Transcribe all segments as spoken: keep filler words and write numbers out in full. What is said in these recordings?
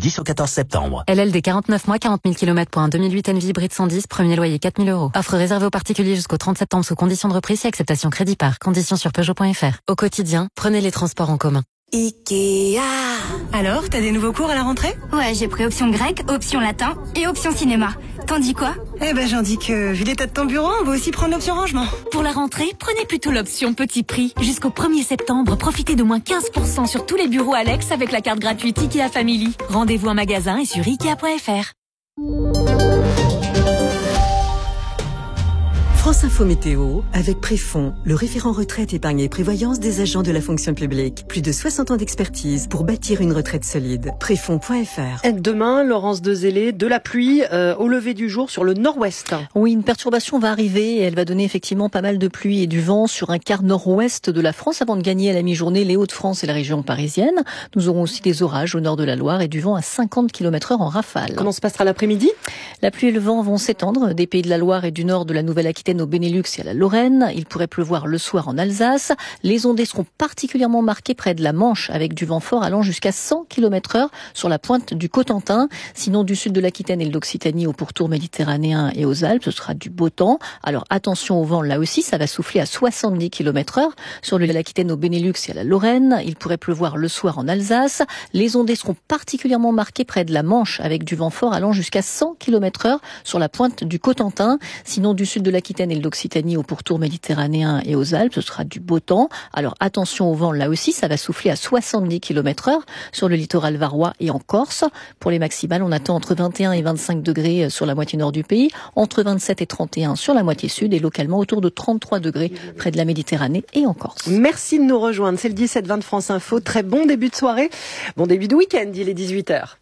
dix au quatorze septembre. L L D quarante-neuf mois, quarante mille kilomètres pour un deux mille huit Envy hybride cent dix, premier loyer quatre mille euros. Offre réservée aux particuliers jusqu'au trente septembre sous conditions de reprise et acceptation crédit par. Conditions sur Peugeot point F R. Au quotidien, prenez les transports en commun. Ikea. Alors, t'as des nouveaux cours à la rentrée? Ouais, j'ai pris option grec, option latin et option cinéma. T'en dis quoi? Eh ben, j'en dis que, vu l'état de ton bureau, on va aussi prendre l'option rangement. Pour la rentrée, prenez plutôt l'option petit prix. Jusqu'au premier septembre, profitez de moins quinze pour cent sur tous les bureaux Alex avec la carte gratuite Ikea Family. Rendez-vous en magasin et sur ikea point F R. France Info Météo, avec Préfond, le référent retraite, épargne et prévoyance des agents de la fonction publique. Plus de soixante ans d'expertise pour bâtir une retraite solide. Préfond point F R. Demain, Laurence Dezellé, de la pluie euh, au lever du jour sur le nord-ouest. Oui, une perturbation va arriver et elle va donner effectivement pas mal de pluie et du vent sur un quart nord-ouest de la France avant de gagner à la mi-journée les Hauts-de-France et la région parisienne. Nous aurons aussi des orages au nord de la Loire et du vent à cinquante kilomètres heure en rafale. Comment se passera l'après-midi? La pluie et le vent vont s'étendre des pays de la Loire et du nord de la Nouvelle-Aquitaine au Benelux et à la Lorraine. Il pourrait pleuvoir le soir en Alsace. Les ondées seront particulièrement marquées près de la Manche avec du vent fort allant jusqu'à cent kilomètres heure sur la pointe du Cotentin. Sinon, du sud de l'Aquitaine et de l'Occitanie au pourtour méditerranéen et aux Alpes, ce sera du beau temps. Alors attention au vent là aussi, ça va souffler à soixante-dix kilomètres heure sur l'Aquitaine au Benelux et à la Lorraine. Il pourrait pleuvoir le soir en Alsace. Les ondées seront particulièrement marquées près de la Manche avec du vent fort allant jusqu'à cent kilomètres heure sur la pointe du Cotentin. Sinon, du sud de l'Aquitaine et de l'Occitanie au pourtour méditerranéen et aux Alpes, ce sera du beau temps. Alors attention au vent là aussi, ça va souffler à soixante-dix kilomètres heure sur le littoral varois et en Corse. Pour les maximales, on attend entre vingt et un et vingt-cinq degrés sur la moitié nord du pays, entre vingt-sept et trente et un sur la moitié sud et localement autour de trente-trois degrés près de la Méditerranée et en Corse. Merci de nous rejoindre. C'est le dix-sept vingt de France Info. Très bon début de soirée. Bon début de week-end, il est dix-huit heures.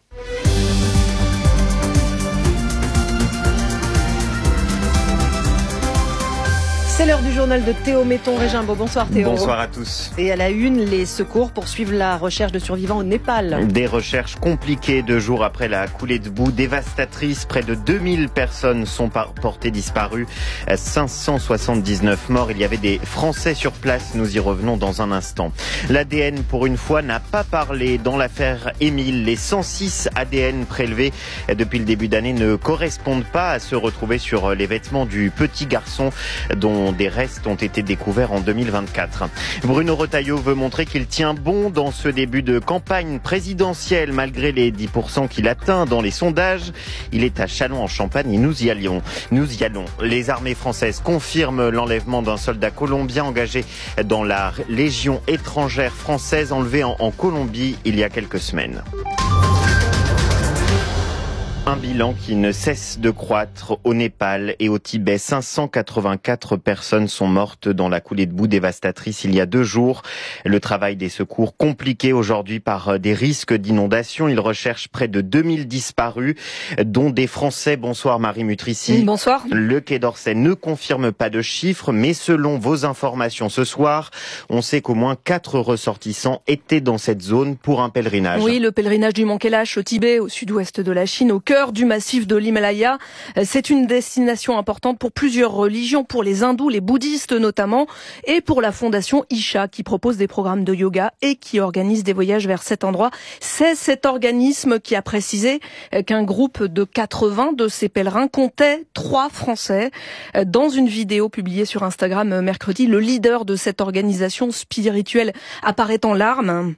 C'est l'heure du journal de Théo Metton Régimbaud. Bonsoir Théo. Bonsoir à tous. Et à la une, les secours poursuivent la recherche de survivants au Népal. Des recherches compliquées deux jours après la coulée de boue dévastatrice. Près de deux mille personnes sont portées disparues. cinq cent soixante-dix-neuf morts. Il y avait des Français sur place. Nous y revenons dans un instant. L'A D N, pour une fois, n'a pas parlé dans l'affaire Émile. Les cent six A D N prélevés depuis le début d'année ne correspondent pas à ceux retrouvés sur les vêtements du petit garçon dont des restes ont été découverts en deux mille vingt-quatre. Bruno Retailleau veut montrer qu'il tient bon dans ce début de campagne présidentielle malgré les dix pour cent qu'il atteint dans les sondages. Il est à Châlons-en-Champagne et nous y allions. Nous y allons. Les armées françaises confirment l'enlèvement d'un soldat colombien engagé dans la Légion étrangère française enlevé en, en Colombie il y a quelques semaines. Un bilan qui ne cesse de croître au Népal et au Tibet. cinq cent quatre-vingt-quatre personnes sont mortes dans la coulée de boue dévastatrice il y a deux jours. Le travail des secours compliqué aujourd'hui par des risques d'inondation. Ils recherchent près de deux mille disparus, dont des Français. Bonsoir Marie Mutrici. Bonsoir. Le Quai d'Orsay ne confirme pas de chiffres, mais selon vos informations ce soir, on sait qu'au moins quatre ressortissants étaient dans cette zone pour un pèlerinage. Oui, le pèlerinage du Mont Kailash au Tibet, au sud-ouest de la Chine, au cœur du massif de l'Himalaya. C'est une destination importante pour plusieurs religions, pour les hindous, les bouddhistes notamment, et pour la fondation Isha qui propose des programmes de yoga et qui organise des voyages vers cet endroit. C'est cet organisme qui a précisé qu'un groupe de quatre-vingts de ces pèlerins comptait trois Français. Dans une vidéo publiée sur Instagram mercredi, le leader de cette organisation spirituelle apparaît en larmes.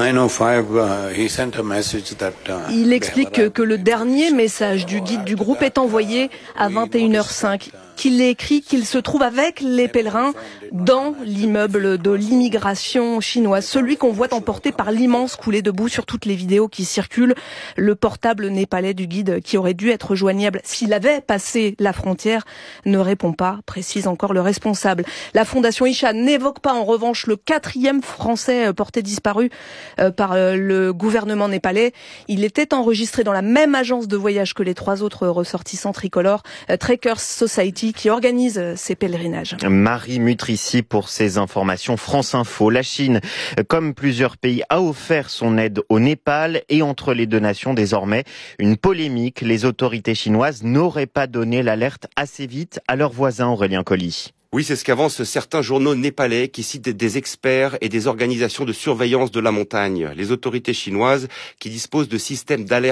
Il explique que, que le dernier message du guide du groupe est envoyé à vingt et une heures cinq. Qu'il est écrit qu'il se trouve avec les pèlerins dans l'immeuble de l'immigration chinoise, celui qu'on voit emporté par l'immense coulée de boue sur toutes les vidéos qui circulent. Le portable népalais du guide, qui aurait dû être joignable s'il avait passé la frontière, ne répond pas, précise encore le responsable. La fondation Isha n'évoque pas en revanche le quatrième Français porté disparu par le gouvernement népalais. Il était enregistré dans la même agence de voyage que les trois autres ressortissants tricolores, Trekkers Society, qui organise ces pèlerinages. Marie Mutrici pour ces informations. France Info. La Chine, comme plusieurs pays, a offert son aide au Népal et entre les deux nations désormais une polémique. Les autorités chinoises n'auraient pas donné l'alerte assez vite à leurs voisins. Aurélien Colli. Oui, c'est ce qu'avancent certains journaux népalais qui citent des experts et des organisations de surveillance de la montagne. Les autorités chinoises qui disposent de systèmes d'alerte